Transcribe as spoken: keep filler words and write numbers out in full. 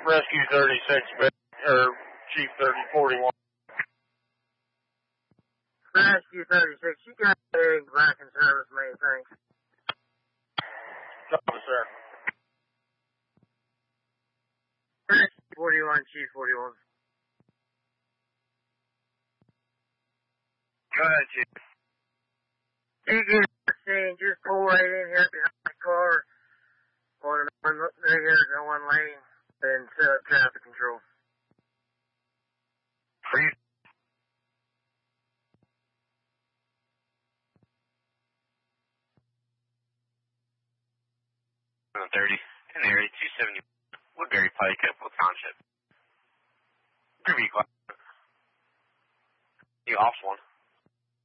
Rescue thirty-six, or Chief thirty forty-one. Rescue thirty-six, you got a back in service, mate, thanks. Copy, sir. Rescue forty-one, Chief forty-one. Go ahead, Chief. You get the scene, just pull right in here behind the car. On one, right here's in one lane, and set up traffic control. Please. thirty, in the area, two seventy, Woodbury Pike, Upwell Township. Three week. You off one.